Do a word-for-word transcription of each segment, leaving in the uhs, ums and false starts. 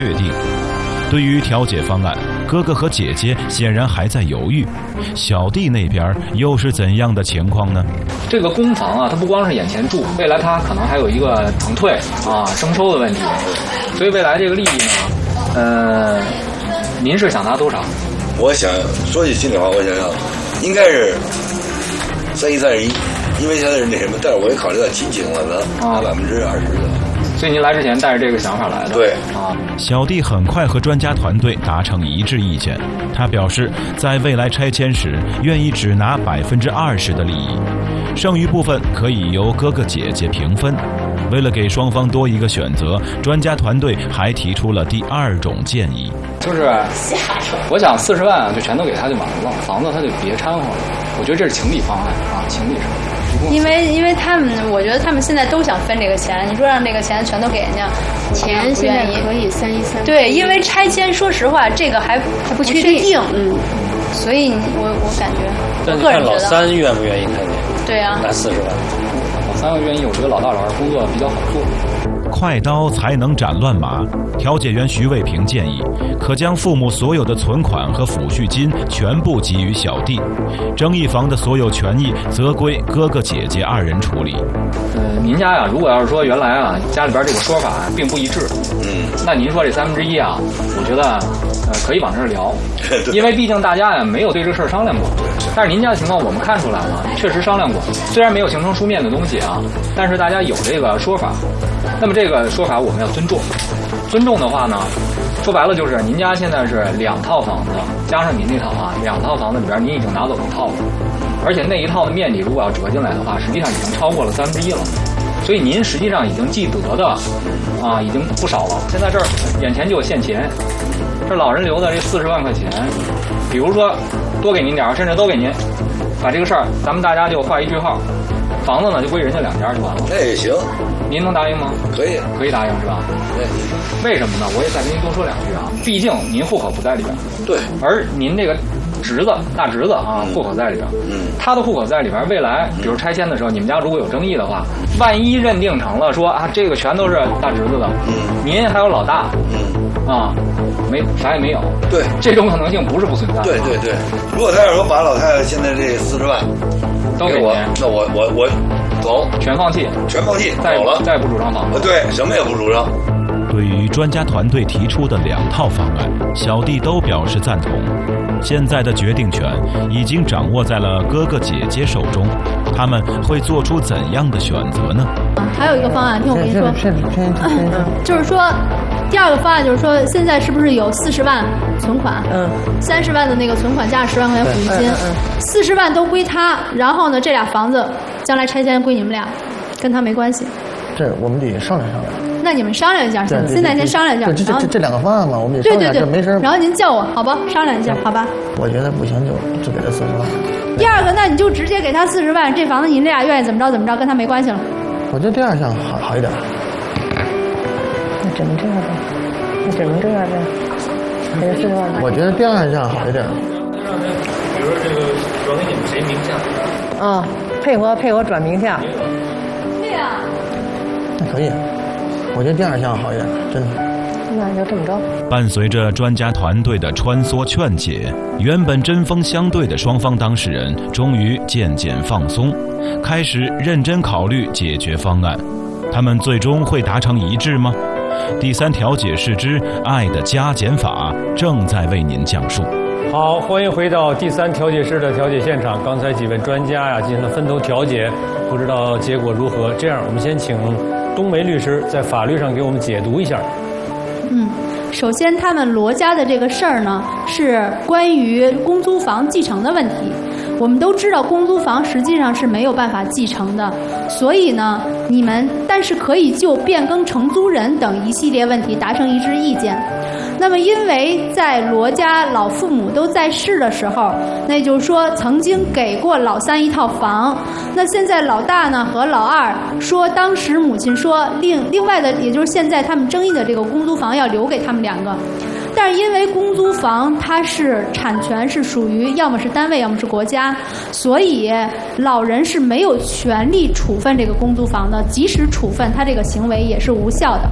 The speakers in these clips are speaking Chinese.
确定。对于调解方案，哥哥和姐姐显然还在犹豫，小弟那边又是怎样的情况呢？ 这个公房啊，它不光是眼前住，未来它可能还有一个腾退啊、征收的问题，所以未来这个利益呢，呃，您是想拿多少？ 我想说句心里话，我想想，应该是三一三十一，因为现在是那什么，但是我也考虑到亲情了，咱拿百分之二十的。 所以您来之前带着这个想法来的。 对啊， 小弟很快和专家团队达成一致意见，他表示在未来拆迁时愿意只拿百分之二十的利益，剩余部分可以由哥哥姐姐平分。为了给双方多一个选择，专家团队还提出了第二种建议， 就是我想四十万啊，就全都给他就完了，房子他就别掺和了。我觉得这是情理方案啊，情理上。 因为因为他们，我觉得他们现在都想分这个钱。你说让这个钱全都给人家， 钱现在可以三一三。 对，因为拆迁，说实话，这个还还不确定。嗯，所以我我感觉， 但你看老三愿不愿意看见？ 对啊， 拿四十万。 老三愿意，我觉得老大老二工作比较好做。 快刀才能斩乱麻。调解员徐卫平建议，可将父母所有的存款和抚恤金全部给予小弟，争议房的所有权益则归哥哥姐姐二人处理。 呃，您家呀，如果要是说原来啊家里边这个说法并不一致，嗯，那您说这三分之一啊，我觉得呃可以往这儿聊，因为毕竟大家呀没有对这事儿商量过。但是您家的情况我们看出来了，确实商量过，虽然没有形成书面的东西啊，但是大家有这个说法。那么这个说法我们要尊重，尊重的话呢，说白了就是您家现在是两套房子，加上你那套啊，两套房子里边您已经拿走一套了，而且那一套的面积如果要折进来的话，实际上已经超过了三分之一了，所以您实际上已经既得的啊已经不少了。现在这儿眼前就有现钱，这老人留的这四十万块钱，比如说多给您点儿，甚至都给您，把这个事儿咱们大家就画一句号，房子呢就归人家两家就完了。 那也行。 您能答应吗？ 可以， 可以答应是吧？ 对。 为什么呢？我也再跟您多说两句啊。毕竟您户口不在里边。 对。 而您这个侄子、大侄子啊，户口在里边。嗯。他的户口在里边，未来比如拆迁的时候，你们家如果有争议的话，万一认定成了说啊，这个全都是大侄子的，嗯，您还有老大，嗯，啊，没啥也没有。 对。 这种可能性不是不存在。 对对对。如果他要说把老太太现在这四十万都给我， 那我我我。走， 全放弃， 全放弃， 再走了， 再不主张房子。 对，什么也不主张。 对于专家团队提出的两套方案，小弟都表示赞同。现在的决定权已经掌握在了哥哥姐姐手中，他们会做出怎样的选择呢？ 还有一个方案，听我跟你说，就是说，第二个方案就是说，现在是不是有四十万存款？嗯，三十万的那个存款加上十万块钱抚恤金，四十万都归他，然后呢，这俩房子将来拆迁归你们俩，跟他没关系。 这我们得商量商量。 那你们商量一下，现在先商量一下。 这这这这两个方案嘛，我们得商量， 对对对， 没事。 然后您叫我，好吧，商量一下，好吧。 我觉得不行，就就给他四十万。 第二个，那你就直接给他四十万，这房子你们俩愿意怎么着怎么着，跟他没关系了。 我觉得第二项好好一点。 那只能这样呗，那只能这样呗，给他四十万。 我觉得第二项好一点。 比如说这个转给你们谁名下？ 啊，配合配合转名下。 对呀。 那可以。我觉得第二项好一点，真的。 那就这么着。 伴随着专家团队的穿梭劝解，原本针锋相对的双方当事人终于渐渐放松，开始认真考虑解决方案。他们最终会达成一致吗？第三调解室之爱的加减法正在为您讲述。 好，欢迎回到第三调解室的调解现场。刚才几位专家呀、啊、进行了分头调解，不知道结果如何。这样，我们先请冬梅律师在法律上给我们解读一下。 嗯，首先他们罗家的这个事儿呢，是关于公租房继承的问题。我们都知道，公租房实际上是没有办法继承的，所以呢，你们但是可以就变更承租人等一系列问题达成一致意见。那么，因为在罗家老父母都在世的时候，那就是说曾经给过老三一套房。那现在老大呢和老二说，当时母亲说另另外的，也就是现在他们争议的这个公租房要留给他们两个。但是因为公租房它是产权是属于要么是单位要么是国家，所以老人是没有权利处分这个公租房的，即使处分他这个行为也是无效的。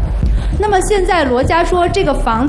那么现在罗家说这个房子